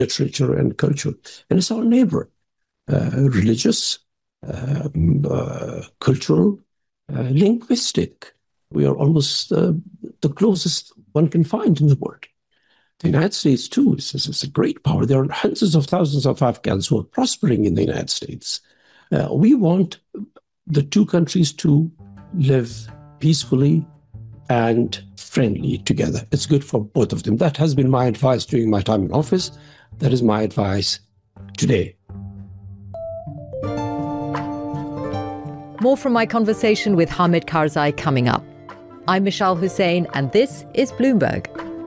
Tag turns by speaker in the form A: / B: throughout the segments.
A: literature and culture. And it's our neighbor, religious, cultural, linguistic. We are almost the closest one can find in the world. The United States, too, is a great power. There are hundreds of thousands of Afghans who are prospering in the United States. We want the two countries to live peacefully and friendly together. It's good for both of them. That has been my advice during my time in office. That is my advice today.
B: More from my conversation with Hamid Karzai coming up. I'm Mishal Hussain, and this is Bloomberg.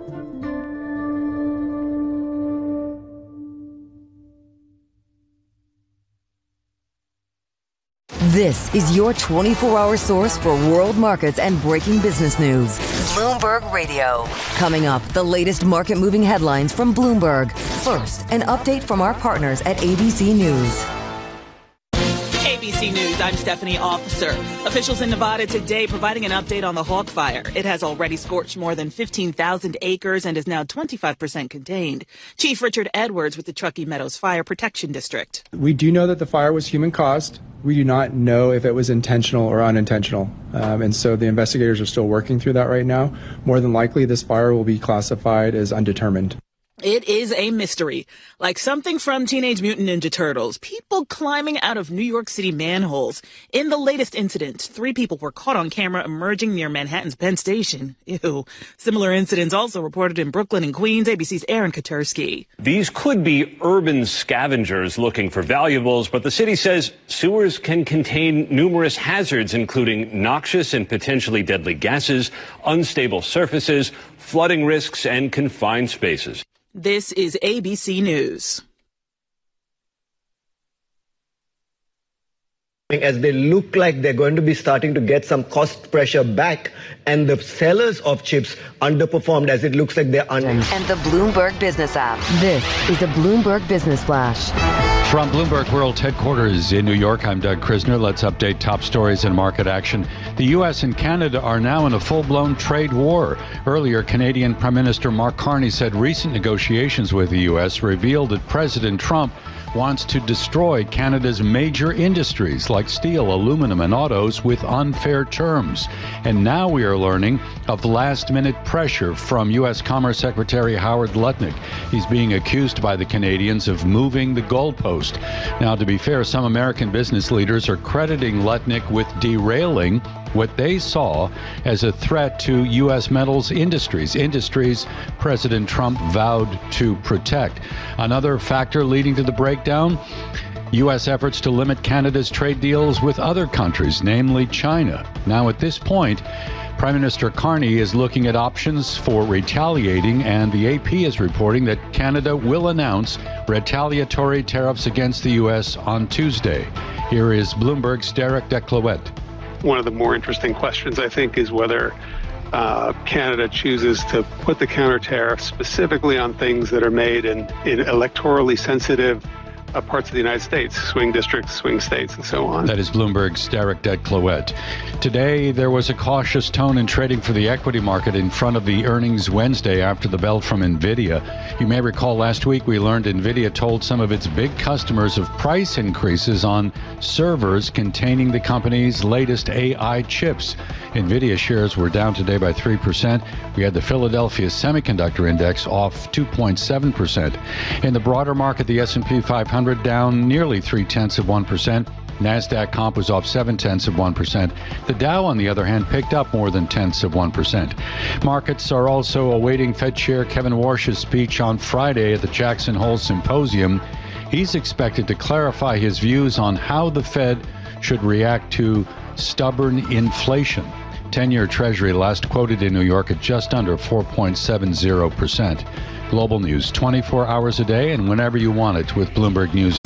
C: This is your 24-hour source for world markets and breaking business news. Bloomberg Radio. Coming up, the latest market-moving headlines from Bloomberg. First, an update from our partners at ABC News.
D: ABC News, I'm Stephanie Officer. Officials in Nevada today providing an update on the Hawk Fire. It has already scorched more than 15,000 acres and is now 25% contained. Chief Richard Edwards with the Truckee Meadows Fire Protection District.
E: We do know that the fire was human-caused. We do not know if it was intentional or unintentional. And so the investigators are still working through that right now. More than likely, this fire will be classified as undetermined.
D: It is a mystery, like something from Teenage Mutant Ninja Turtles. People climbing out of New York City manholes. In the latest incident, 3 people were caught on camera emerging near Manhattan's Penn Station. Ew. Similar incidents also reported in Brooklyn and Queens. ABC's Aaron Katursky.
F: These could be urban scavengers looking for valuables, but the city says sewers can contain numerous hazards, including noxious and potentially deadly gases, unstable surfaces, flooding risks, and confined spaces.
D: This is ABC News.
G: As they look like they're going to be starting to get some cost pressure back, and the sellers of chips underperformed as it looks like they're
C: And the Bloomberg Business app. This is a Bloomberg Business Flash.
H: From Bloomberg World Headquarters in New York, I'm Doug Krisner. Let's update top stories and market action. The U.S. and Canada are now in a full-blown trade war. Earlier, Canadian Prime Minister Mark Carney said recent negotiations with the U.S. revealed that President Trump wants to destroy Canada's major industries like steel, aluminum, and autos with unfair terms. And now we are learning of last-minute pressure from U.S. Commerce Secretary Howard Lutnick. He's being accused by the Canadians of moving the goalpost. Now, to be fair, some American business leaders are crediting Lutnick with derailing what they saw as a threat to U.S. metals industries President Trump vowed to protect. Another factor leading to the breakdown, U.S. efforts to limit Canada's trade deals with other countries, namely China. Now, at this point, Prime Minister Carney is looking at options for retaliating, and the AP is reporting that Canada will announce retaliatory tariffs against the U.S. on Tuesday. Here is Bloomberg's Derek Declouette.
I: One of the more interesting questions, I think, is whether Canada chooses to put the counter tariffs specifically on things that are made in electorally sensitive parts of the United States, swing districts, swing states, and so on.
H: That is Bloomberg's Derek Declouette. Today, there was a cautious tone in trading for the equity market in front of the earnings Wednesday after the bell from NVIDIA. You may recall last week we learned NVIDIA told some of its big customers of price increases on servers containing the company's latest AI chips. NVIDIA shares were down today by 3%. We had the Philadelphia Semiconductor Index off 2.7%. In the broader market, the S&P 500 down nearly 0.3%. NASDAQ comp was off 0.7%. The Dow, on the other hand, picked up more than 0.1%. Markets are also awaiting Fed Chair Kevin Warsh's speech on Friday at the Jackson Hole Symposium. He's expected to clarify his views on how the Fed should react to stubborn inflation. 10-year Treasury last quoted in New York at just under 4.70%. Global news 24 hours a day and whenever you want it with Bloomberg News.